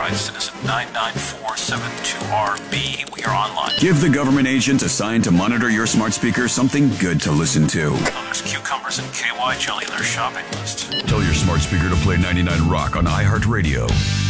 by Citizen 99472RB. We are online. Give the government agent assigned to monitor your smart speaker something good to listen to. Oh, there's cucumbers and KY jelly in their shopping list. Tell your smart speaker to play 99 Rock on iHeartRadio.